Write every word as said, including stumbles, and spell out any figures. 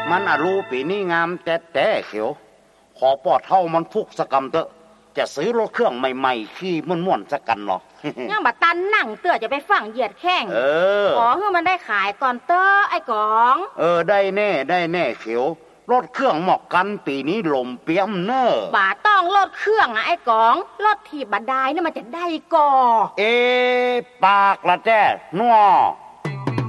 มันอารูปีนี้งามแต่แต่เขียวขอปอดเท่ามันฟุกสกรรมเตอะจะซื้อรถเครื่องใหม่ๆขี่ม่วนๆสักกันหรอยังบัดตันนั่งเตื้อจะไปฟังเหยียดแข้งเออขอให้มันได้ขายก่อนเต้อไอ้กองเออได้แน่ได้แน่เขียวรถเครื่องเหมาะกันปีนี้ลมเปียมเนอะบ่าต้องรถเครื่องอ่ะไอ้กองรถถีบบัดได้นี่มันจะได้ก่อเอปากละแจ้นัว